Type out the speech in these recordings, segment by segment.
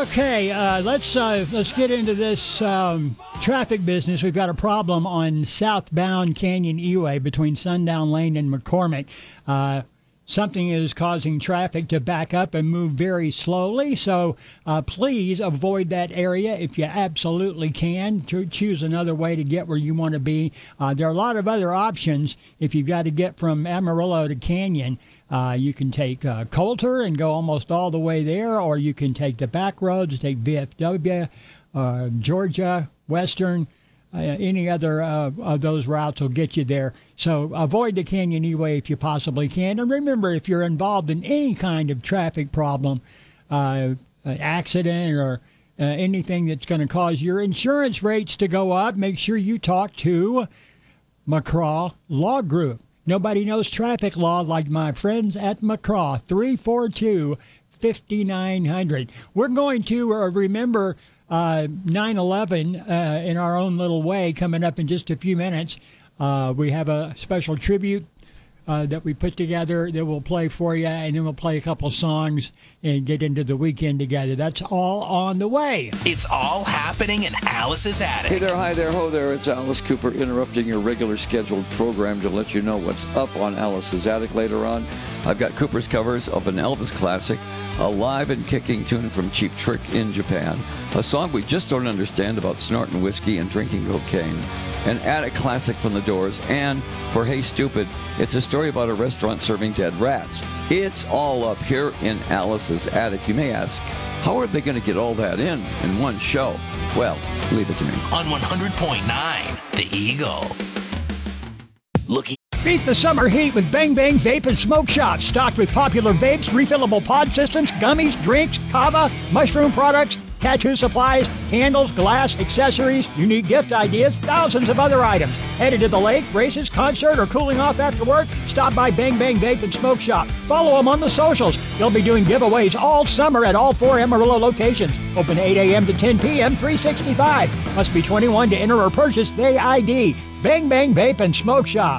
Okay, let's get into this traffic business. We've got a problem on southbound Canyon E-Way between Sundown Lane and McCormick. Something is causing traffic to back up and move very slowly, so please avoid that area if you absolutely can. Choose another way to get where you want to be. There are a lot of other options if you've got to get from Amarillo to Canyon. You can take Coulter and go almost all the way there, or you can take the back roads, take VFW, Georgia, Western. Any other of those routes will get you there. So avoid the Canyon E-Way if you possibly can. And remember, if you're involved in any kind of traffic problem, accident or anything that's going to cause your insurance rates to go up, make sure you talk to McCraw Law Group. Nobody knows traffic law like my friends at McCraw, 342-5900. We're going to remember 9/11 in our own little way coming up in just a few minutes. We have a special tribute that we put together that we'll play for you, and then we'll play a couple songs and get into the weekend together. That's all on the way. It's all happening in Alice's Attic. Hey there, hi there, ho there. It's Alice Cooper interrupting your regular scheduled program to let you know what's up on Alice's Attic later on. I've got Cooper's covers of an Elvis classic, a live and kicking tune from Cheap Trick in Japan, a song we just don't understand about snorting whiskey and drinking cocaine, an attic classic from the Doors, and for Hey Stupid, it's a story about a restaurant serving dead rats. It's all up here in Alice's Attic. You may ask, how are they going to get all that in one show? Well, leave it to me. On 100.9, The Eagle. Looking. Beat the summer heat with Bang Bang Vape and Smoke Shop. Stocked with popular vapes, refillable pod systems, gummies, drinks, kava, mushroom products, tattoo supplies, candles, glass, accessories, unique gift ideas, thousands of other items. Headed to the lake, races, concert, or cooling off after work? Stop by Bang Bang Vape and Smoke Shop. Follow them on the socials. They'll be doing giveaways all summer at all 4 Amarillo locations. Open 8 a.m. to 10 p.m., 365. Must be 21 to enter or purchase the ID. Bang Bang Vape and Smoke Shop.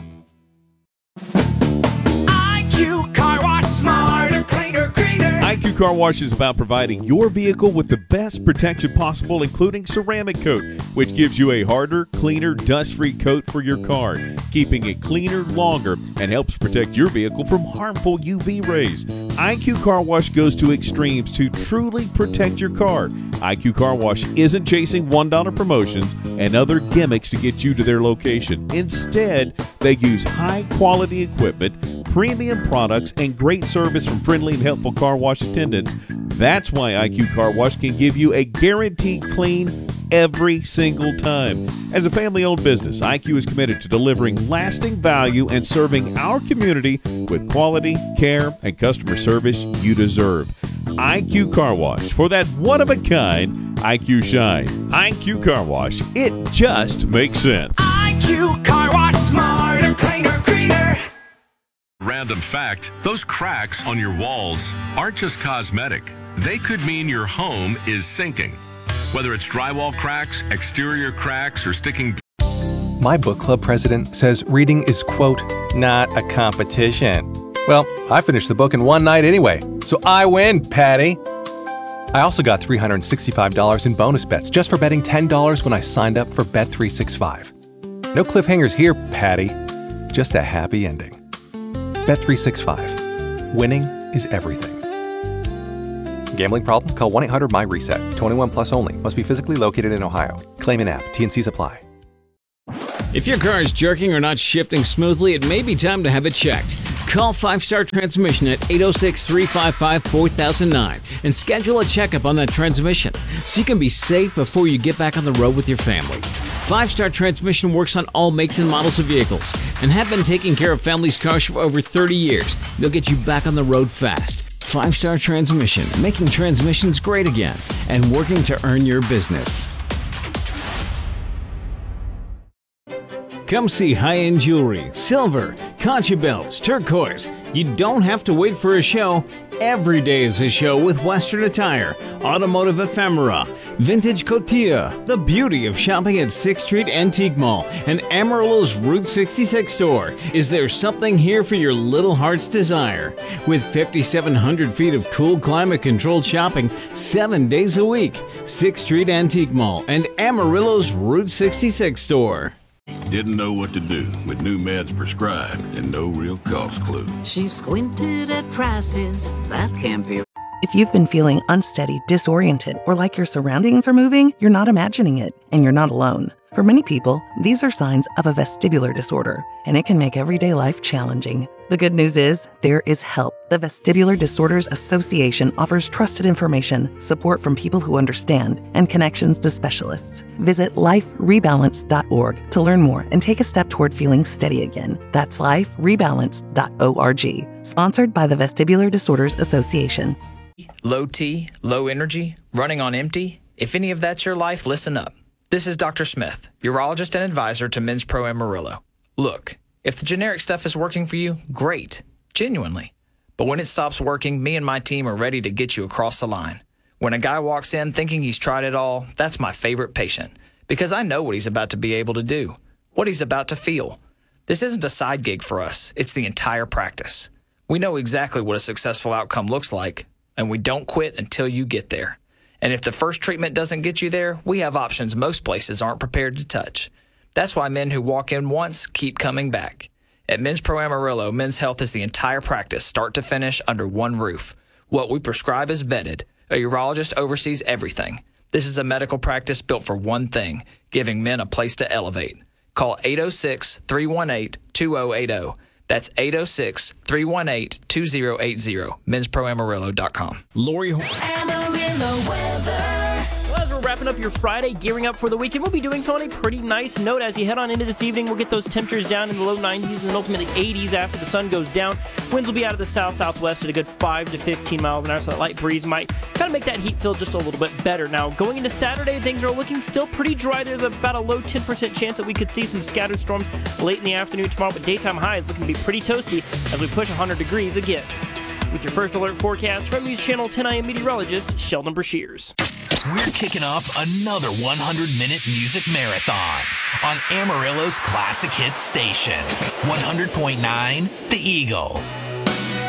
IQ Car Wash, smarter, cleaner, greener. IQ Car Wash is about providing your vehicle with the best protection possible, including ceramic coat, which gives you a harder, cleaner, dust-free coat for your car, keeping it cleaner longer and helps protect your vehicle from harmful UV rays. IQ Car Wash goes to extremes to truly protect your car. IQ Car Wash isn't chasing $1 promotions and other gimmicks to get you to their location. Instead, they use high-quality equipment, premium products, and great service from friendly and helpful car wash attendants. That's why IQ Car Wash can give you a guaranteed clean every single time. As a family-owned business, IQ is committed to delivering lasting value and serving our community with quality, care, and customer service you deserve. IQ Car Wash, for that one-of-a-kind IQ shine. IQ Car Wash, it just makes sense. IQ Car Wash, smarter, cleaner, greener. Random fact, those cracks on your walls aren't just cosmetic. They could mean your home is sinking. Whether it's drywall cracks, exterior cracks, or sticking. My book club president says reading is, quote, not a competition. Well, I finished the book in one night anyway, so I win, Patty. I also got $365 in bonus bets just for betting $10 when I signed up for Bet365. No cliffhangers here, Patty. Just a happy ending. Bet365. Winning is everything. Gambling problem? Call 1-800-MY-RESET. 21 plus only. Must be physically located in Ohio. Claim in app. T&Cs apply. If your car is jerking or not shifting smoothly, it may be time to have it checked. Call 5 Star Transmission at 806-355-4009 and schedule a checkup on that transmission so you can be safe before you get back on the road with your family. 5 Star Transmission works on all makes and models of vehicles and have been taking care of families' cars for over 30 years. They'll get you back on the road fast. 5 Star Transmission, making transmissions great again and working to earn your business. Come see high-end jewelry, silver, concha belts, turquoise. You don't have to wait for a show. Every day is a show with Western attire, automotive ephemera, vintage couture, the beauty of shopping at 6th Street Antique Mall, and Amarillo's Route 66 store. Is there something here for your little heart's desire? With 5,700 feet of cool climate-controlled shopping 7 days a week, 6th Street Antique Mall and Amarillo's Route 66 store. Didn't know what to do with new meds prescribed and no real cost clue. She squinted at prices. That can't be. If you've been feeling unsteady, disoriented, or like your surroundings are moving, you're not imagining it, and you're not alone. For many people, these are signs of a vestibular disorder, and it can make everyday life challenging. The good news is, there is help. The Vestibular Disorders Association offers trusted information, support from people who understand, and connections to specialists. Visit liferebalance.org to learn more and take a step toward feeling steady again. That's liferebalance.org. Sponsored by the Vestibular Disorders Association. Low T, low energy, running on empty. If any of that's your life, listen up. This is Dr. Smith, urologist and advisor to Men's Pro Amarillo. Look, if the generic stuff is working for you, great, genuinely. But when it stops working, me and my team are ready to get you across the line. When a guy walks in thinking he's tried it all, that's my favorite patient, because I know what he's about to be able to do, what he's about to feel. This isn't a side gig for us, it's the entire practice. We know exactly what a successful outcome looks like, and we don't quit until you get there. And if the first treatment doesn't get you there, we have options most places aren't prepared to touch. That's why men who walk in once keep coming back. At Men's Pro Amarillo, men's health is the entire practice, start to finish, under one roof. What we prescribe is vetted. A urologist oversees everything. This is a medical practice built for one thing, giving men a place to elevate. Call 806-318-2080. That's 806-318-2080. Men'sProAmarillo.com. Lori Amarillo weather. Well, as we're wrapping up your Friday, gearing up for the weekend, we'll be doing so on a pretty nice note. As you head on into this evening, we'll get those temperatures down in the low 90s and ultimately 80s after the sun goes down. Winds will be out of the south-southwest at a good 5 to 15 miles an hour, so that light breeze might kind of make that heat feel just a little bit better. Now, going into Saturday, things are looking still pretty dry. There's about a low 10% chance that we could see some scattered storms late in the afternoon tomorrow, but daytime high is looking to be pretty toasty as we push 100 degrees again. With your first alert forecast from News Channel 10 AM meteorologist Sheldon Brashears. We're kicking off another 100-minute music marathon on Amarillo's classic hit station, 100.9 The Eagle.